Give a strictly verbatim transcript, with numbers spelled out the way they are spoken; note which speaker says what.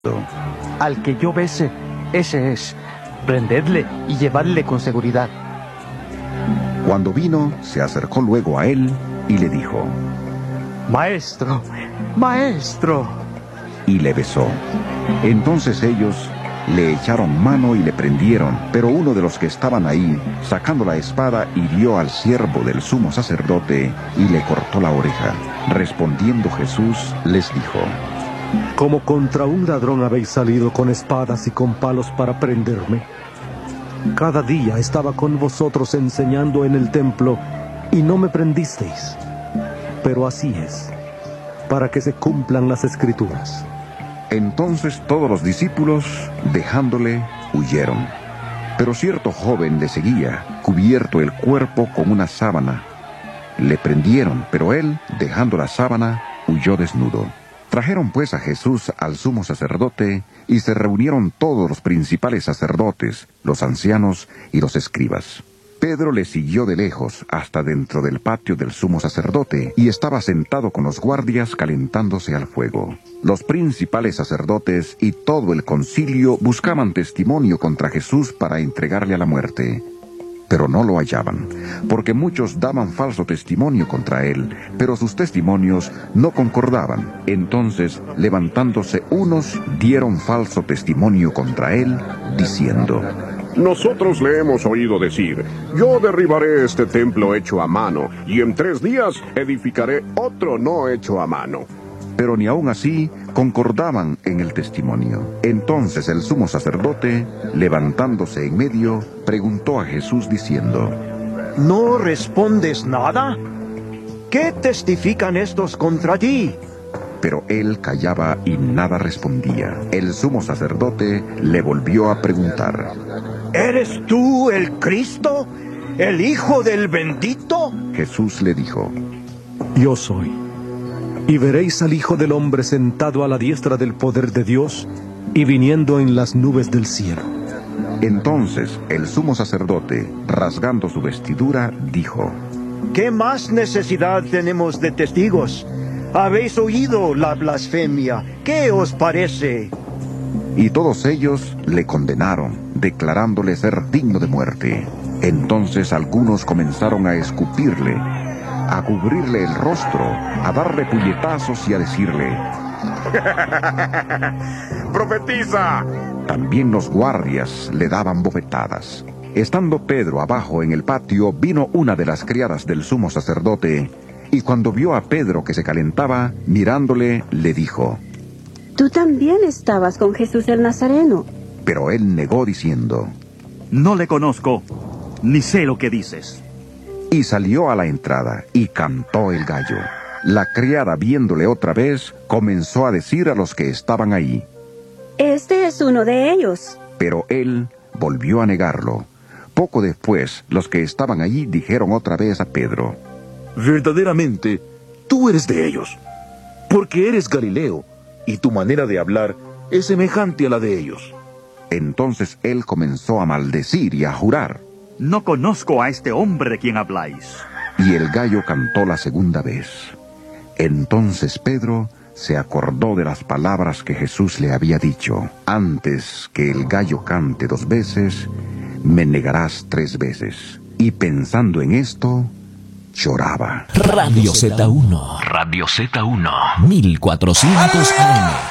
Speaker 1: Al que yo bese, ese es. Prendedle y llevadle con seguridad.
Speaker 2: Cuando vino, se acercó luego a él y le dijo:
Speaker 1: Maestro, maestro.
Speaker 2: Y le besó. Entonces ellos le echaron mano y le prendieron, pero uno de los que estaban ahí, sacando la espada, hirió al siervo del sumo sacerdote y le cortó la oreja. Respondiendo Jesús, les dijo:
Speaker 3: Como contra un ladrón habéis salido con espadas y con palos para prenderme. Cada día estaba con vosotros enseñando en el templo y no me prendisteis. Pero así es, para que se cumplan las Escrituras.
Speaker 2: Entonces todos los discípulos, dejándole, huyeron. Pero cierto joven le seguía, cubierto el cuerpo con una sábana. Le prendieron, pero él, dejando la sábana, huyó desnudo. Trajeron pues a Jesús al sumo sacerdote, y se reunieron todos los principales sacerdotes, los ancianos y los escribas. Pedro le siguió de lejos hasta dentro del patio del sumo sacerdote, y estaba sentado con los guardias calentándose al fuego. Los principales sacerdotes y todo el concilio buscaban testimonio contra Jesús para entregarle a la muerte. Pero no lo hallaban, porque muchos daban falso testimonio contra él, pero sus testimonios no concordaban. Entonces, levantándose unos, dieron falso testimonio contra él, diciendo:
Speaker 4: Nosotros le hemos oído decir: yo derribaré este templo hecho a mano, y en tres días edificaré otro no hecho a mano.
Speaker 2: Pero ni aun así concordaban en el testimonio. Entonces el sumo sacerdote, levantándose en medio, preguntó a Jesús diciendo:
Speaker 5: ¿No respondes nada? ¿Qué testifican estos contra ti?
Speaker 2: Pero él callaba y nada respondía. El sumo sacerdote le volvió a preguntar:
Speaker 5: ¿Eres tú el Cristo, el Hijo del Bendito?
Speaker 2: Jesús le dijo:
Speaker 3: Yo soy. Y veréis al Hijo del Hombre sentado a la diestra del poder de Dios y viniendo en las nubes del cielo.
Speaker 2: Entonces el sumo sacerdote, rasgando su vestidura, dijo:
Speaker 5: ¿Qué más necesidad tenemos de testigos? Habéis oído la blasfemia. ¿Qué os parece?
Speaker 2: Y todos ellos le condenaron, declarándole ser digno de muerte. Entonces algunos comenzaron a escupirle, a cubrirle el rostro, a darle puñetazos y a decirle:
Speaker 4: ¡Profetiza!
Speaker 2: También los guardias le daban bofetadas. Estando Pedro abajo en el patio, vino una de las criadas del sumo sacerdote, y cuando vio a Pedro que se calentaba, mirándole, le dijo:
Speaker 6: Tú también estabas con Jesús el Nazareno.
Speaker 2: Pero él negó diciendo:
Speaker 7: No le conozco, ni sé lo que dices.
Speaker 2: Y salió a la entrada, y cantó el gallo. La criada, viéndole otra vez, comenzó a decir a los que estaban ahí:
Speaker 6: Este es uno de ellos.
Speaker 2: Pero él volvió a negarlo. Poco después, los que estaban allí dijeron otra vez a Pedro:
Speaker 8: Verdaderamente, tú eres de ellos, porque eres Galileo, y tu manera de hablar es semejante a la de ellos.
Speaker 2: Entonces él comenzó a maldecir y a jurar:
Speaker 7: No conozco a este hombre de quien habláis.
Speaker 2: Y el gallo cantó la segunda vez. Entonces Pedro se acordó de las palabras que Jesús le había dicho: Antes que el gallo cante dos veces, me negarás tres veces. Y pensando en esto, lloraba.
Speaker 9: Radio Z uno. Radio Z uno. mil cuatrocientos A M.